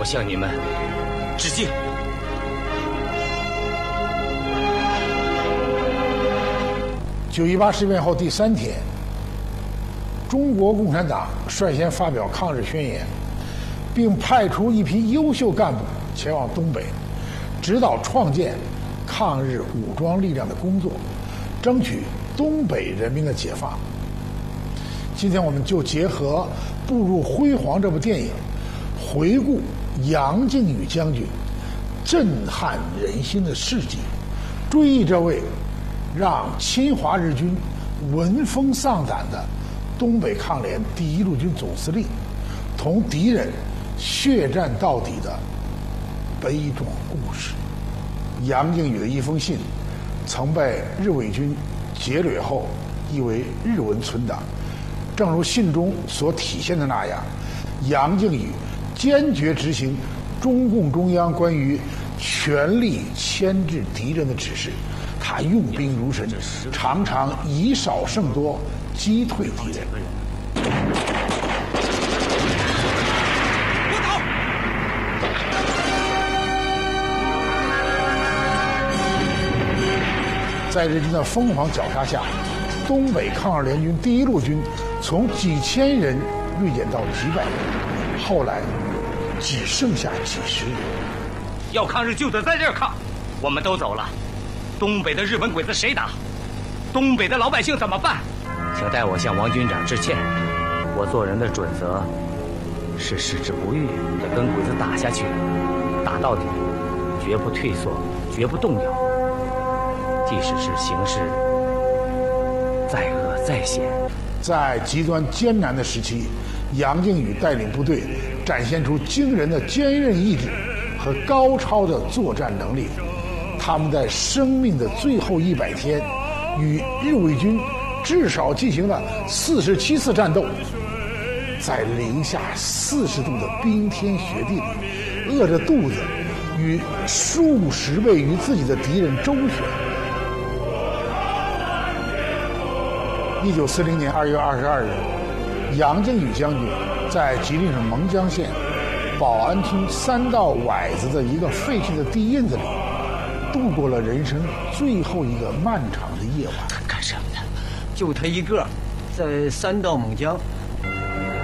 向你们致敬。 9·18事变后第3天，中国共产党率先发表抗日宣言，并派出一批优秀干部前往东北，指导创建抗日武装力量的工作，争取东北人民的解放。今天我们就结合《步入辉煌》这部电影，回顾杨靖宇将军震撼人心的事迹，追忆这位让侵华日军闻风丧胆的东北抗联第1路军总司令同敌人血战到底的悲壮故事。杨靖宇的一封信曾被日伪军劫掠后译为日文存档，正如信中所体现的那样，杨靖宇坚决执行中共中央关于全力牵制敌人的指示，他用兵如神，常常以少胜多，击退敌人。在日军的疯狂绞杀下，东北抗日联军第1路军从几千人锐减到几百人，后来只剩下几十人。 要抗日就得在这儿抗，我们都走了，东北的日本鬼子谁打？东北的老百姓怎么办？请代我向王军长致歉。我做人的准则是矢志不渝地跟鬼子打下去，打到底，绝不退缩，绝不动摇。即使是形势再恶再险， 在极端艰难的时期，杨靖宇带领部队展现出惊人的坚韧意志和高超的作战能力。他们在生命的最后100天，与日伪军至少进行了47次战斗，在零下40度的冰天雪地里，饿着肚子与数十倍于自己的敌人周旋。1940年2月22日，杨靖宇将军在吉林省蒙江县保安村3道崴子的一个废弃的地印子里，度过了人生最后一个漫长的夜晚。 干什么呢？就他一个，在3道岷江